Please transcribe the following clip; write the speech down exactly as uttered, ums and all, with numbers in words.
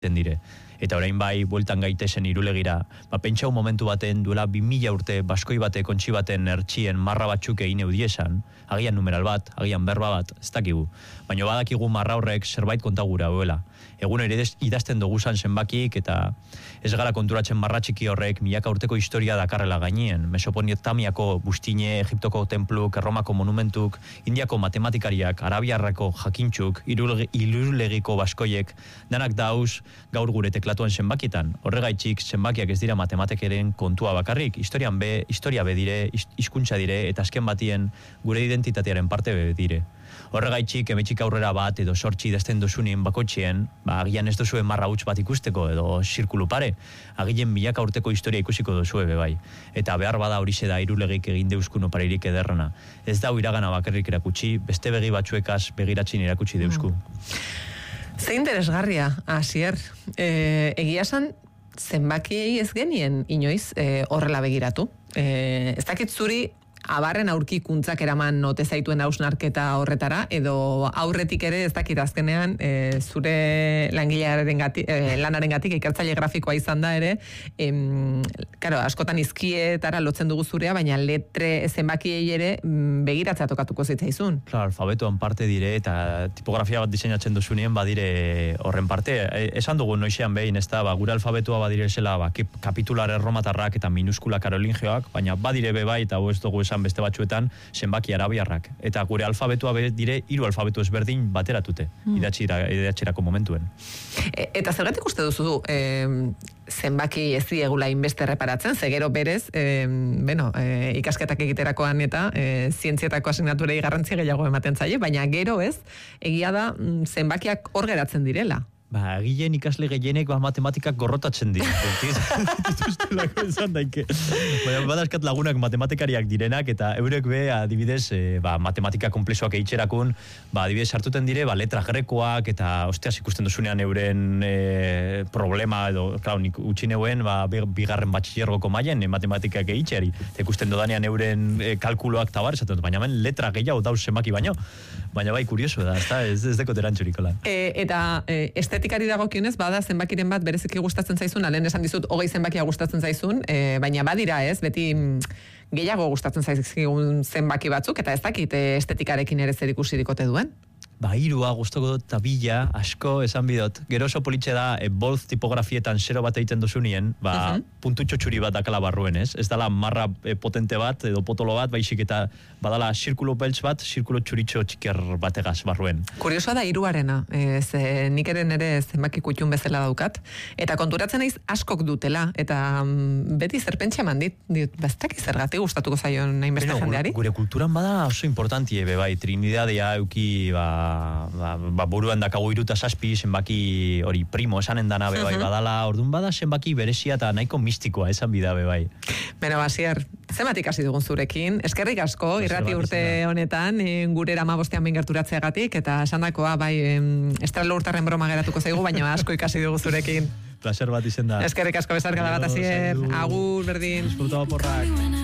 dire. Eta orain bai, bueltan gaitezen Irulegira, ba, pentsau momentu baten duela bi mila urte baskoi bate, kontxi baten ertxien marra batzuk egin eudiesan, agian numeral bat, agian berba bat, ez dakigu. Baina badakigu marra horrek zerbait kontagura huela. Egun ere idazten duguzan zenbakik eta ez gara konturatzen marra txiki horrek milaka urteko historia dakarrela gainien. Mesopotamiako bustine, Egiptoko templuk, Erromako monumentuk, Indiako matematikariak, Arabiarrako jakintxuk, Irulegiko baskoiek, danak dauz gaur gure teklatuan zenbakitan. Horregaitxik zenbakiak ez dira matematikaren kontua bakarrik, historian be, historia be dire, hizkuntza dire, eta azken batien gure identitatearen parte be dire. Horregaitxik, emetxik aurrera bat edo sortxi idazten duzunien bakotxien, ba, agian ez duzuen marra huts bat ikusteko edo zirkulu pare, agilen milaka urteko historia ikusiko duzue be bai. Eta behar bada horixe da Irulegik egin deuskuno pareirik ederrena. Ez dau iragana bakarrik erakutsi, beste begi batzuekaz begiratzen erakutsi deusku. Mm. Ze interesgarria, Asier. E, egia esan, zenbakiei ez genien inoiz e, horrela begiratu. E, ez dakit zuri abarren aurkikuntzak eraman note zaituen hausnarketa horretara, edo aurretik ere ez dakit azkenean e, zure langilearen gati, e, lanaren gatik ikertzaile grafikoa izan da ere, em, karo, askotan izkietara lotzen dugu zurea, baina letre zenbakiei ere begiratzea tokatuko zitzaizun. Klar, alfabetoan parte dire eta tipografia bat diseinatzen duzunien badire horren parte. E, esan dugu noizean behin, ez da, ba, gure alfabetoa badire zela ba, kapitular erromatarrak eta minuskula karolingioak, baina badire be bai eta ez dugu beste batzuetan zenbaki arabiarrak. Eta gure alfabetua dire hiru alfabetu ezberdin bateratute, mm. idatxerako momentuen. E, eta zergatik uste duzu e, zenbaki ez diegula inbeste reparatzen, ze gero berez, e, bueno, e, ikasketak egiterakoan eta e, zientzietako asignaturei garrantzia gehiago ematen zaie, baina gero ez, egia da zenbakiak hor geratzen direla. Ba, egileen ikasle gehienek ba, matematikak gorrotatzen dira. Dituztelako esan daike. Baina, badaskat lagunak matematikariak direnak, eta eurek be, adibidez, e, ba, matematika komplexoak eitxerakun, ba, adibidez, hartuten dire, ba, letra grekoak, eta osteaz ikusten duzunean euren e, problema, edo, klar, nik utxineuen, ba, bigarren batxillergoko mailen, e, matematikak eitxeari. Eta ikusten dodanean euren e, kalkuloak tabar, esaten, baina hemen letra gehiago dauz zenbaki baino. Baina bai, kurioso da, ez, ez, ez deko terantxuriko lan. E, eta e, estetikari dagokionez, bada zenbakiren bat bereziki gustatzen zaizun, alen esan dizut, hogei zenbakia gustatzen zaizun, e, baina badira ez, beti gehiago gustatzen zaizkigun zenbaki batzuk, eta ez dakit estetikarekin ere zer ikusirikote duen. Ba, irua, gustoko dut, tabila, asko, esan bidot. Gero oso politxe da, e, bolz tipografietan zero bat egiten duzunien, ba, uh-huh. puntutxo txuri bat dakala barruen, ez? Ez dala marra e, potente bat, edo potolo bat, baizik eta badala zirkulo beltz bat, zirkulo txuritxo txiker bategaz barruen. Kuriosoa da iruarena, e, ze, nik eren ere zenbaki kutxun bezala daukat, eta konturatzen naiz askok dutela, eta mm, beti zerpentsa eman dit, dit bastak zergatik gustatuko zaion nahin beste jendeari. Gure kulturan bada oso importantie, be, bai, Trinidadea euki, ba, Ba, ba, buruan dakago iruta zazpi, zenbaki hori primo esanen dana be bai, badala, orduan bada zenbaki berezia eta nahiko mistikoa esan bida be bai. Beno, Asier, zenbatik hasi dugun zurekin, eskerrik asko, irrati urte honetan, gure erama bostean behin gerturatzeagatik, eta esandakoa bai, estralo urtarren broma geratuko zaigu, baina asko ikasi dugu zurekin. Placer bat izen da. Eskerrik asko bezarka da bat, Asier, agur, berdin. Disfrutaba porrak.